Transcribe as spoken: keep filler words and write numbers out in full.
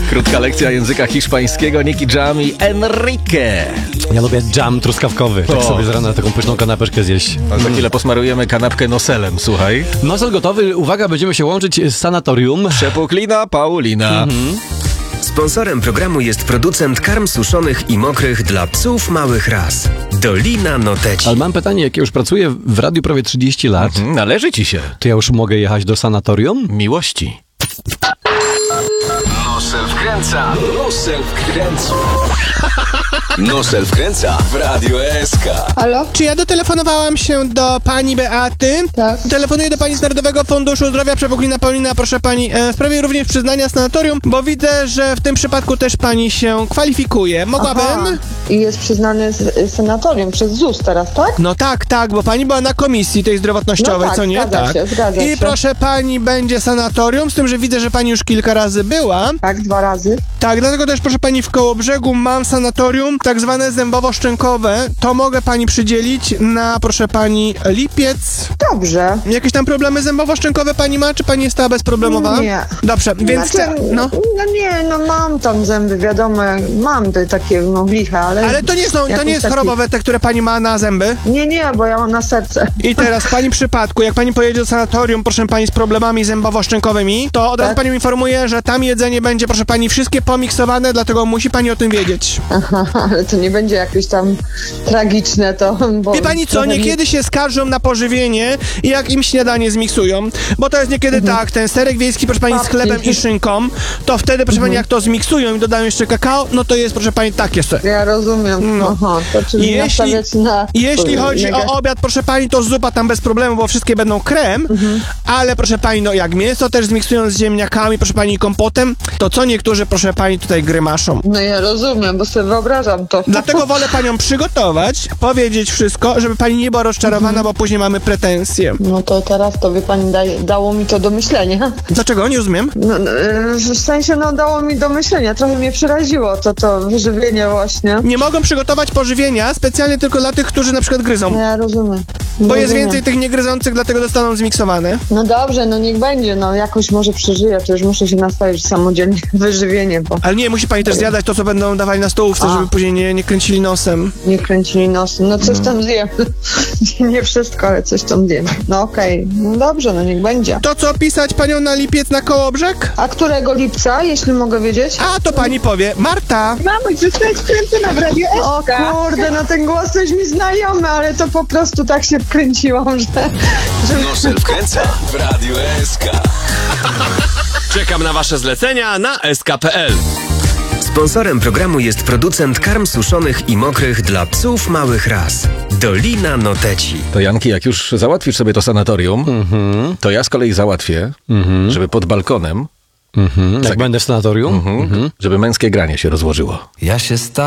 Krótka lekcja języka hiszpańskiego, Nicky Jam i Enrique. Ja lubię dżam truskawkowy, tak O. sobie z rana taką pyszną kanapeczkę zjeść. A za chwilę posmarujemy kanapkę noselem, słuchaj. Nosel gotowy, uwaga, będziemy się łączyć z sanatorium. Przepuklina Paulina. Sponsorem programu jest producent karm suszonych i mokrych dla psów małych ras. Dolina Noteci. Ale mam pytanie, jak ja już pracuję w radiu prawie trzydzieści lat, Mhm, należy ci się. to ja już mogę jechać do sanatorium? Miłości. Nosel wkręca, Nosel wkręca. Nosel wkręca w Radio S K. Halo? Czy ja dotelefonowałam się do pani Beaty? Tak. Telefonuję do pani z Narodowego Funduszu Zdrowia, Przepuklina Paulina, proszę pani, e, w sprawie również przyznania sanatorium, bo widzę, że w tym przypadku też pani się kwalifikuje. Mogłabym? Aha. I jest przyznany z, sanatorium przez Z U S teraz, tak? No tak, tak, bo pani była na komisji tej zdrowotnościowej, No tak, co nie? zgadza się, zgadza I się. proszę pani, będzie sanatorium, z tym, że widzę, że pani już kilka razy była. Tak, dwa razy. Tak, dlatego też, proszę pani, w Kołobrzegu mam sanatorium, tak zwane zębowo-szczękowe. To mogę pani przydzielić na, proszę pani, lipiec. Dobrze. Jakieś tam problemy zębowo-szczękowe pani ma, czy pani jest ta bezproblemowa? Nie. Dobrze, więc... Znaczy, no. no nie, no mam tam zęby, wiadomo, mam te takie, no liche, ale... Ale to nie są, to jakiś nie jest taki- chorobowe te, które pani ma na zęby. Nie, nie, bo ja mam na serce. I teraz w pani przypadku, jak pani pojedzie do sanatorium, proszę pani, z problemami zębowo-szczękowymi, to od razu Tak. panią informuję, że tam jedzenie będzie, proszę pani, wszystkie pomiksowane, dlatego musi pani o tym wiedzieć. Aha, ale to nie będzie jakieś tam tragiczne to, bo... Wie pani co, trochę mi- niekiedy się skarżą na pożywienie i jak im śniadanie zmiksują, bo to jest niekiedy tak, ten serek wiejski, proszę pani, z Papki. chlebem i szynką, to wtedy, proszę pani, jak to zmiksują i dodają jeszcze kakao, no to jest, proszę pani, takie sobie. Ja rozumiem. No. Aha, to czyli Jeśli, nastawiać na... jeśli chodzi nega- o obiad, proszę pani, to zupa tam bez problemu, bo wszystkie będą krem, ale proszę pani, no jak mięso też zmiksują z ziemniakami, proszę pani, i kompotem, to co niektórzy, proszę pani, tutaj grymaszą. No ja rozumiem, bo sobie wyobrażam to. Dlatego wolę panią przygotować, powiedzieć wszystko, żeby pani nie była rozczarowana, bo później mamy pretensje. No to teraz to, wie pani, da, dało mi to do myślenia. Dlaczego? Nie rozumiem. No, no, e, w sensie, no dało mi do myślenia. Trochę mnie przeraziło to, to wyżywienie właśnie. Nie mogą przygotować pożywienia specjalnie tylko dla tych, którzy na przykład gryzą. No ja rozumiem. Bo jest Rozumiem. więcej tych niegryzących, dlatego dostaną zmiksowane. No dobrze, no niech będzie, no jakoś może przeżyję, to już muszę się nastawić samodzielnie wyżywienie, bo Ale nie, musi pani też zjadać to, co będą dawali na stołówce, A. żeby później nie, nie kręcili nosem. nie kręcili nosem. No coś tam zjem. nie, nie wszystko, ale coś tam zjem. No okej, no dobrze, no niech będzie. To co, pisać panią na lipiec na Kołobrzeg? A którego lipca, jeśli mogę wiedzieć? A, to pani powie, Marta. Mamy, zostać wkręcona w Radio S K. O kurde, no ten głos coś mi znajomy, ale to po prostu tak się wkręciłam, że... że... Nosel wkręca w Radio S K. Czekam na wasze zlecenia na s k kropka p l. Sponsorem programu jest producent karm suszonych i mokrych dla psów małych ras. Dolina Noteci. To Janki, jak już załatwisz sobie to sanatorium, to ja z kolei załatwię, żeby pod balkonem, Mhm. Jak będę w sanatorium? żeby męskie granie się rozłożyło. Ja się stałem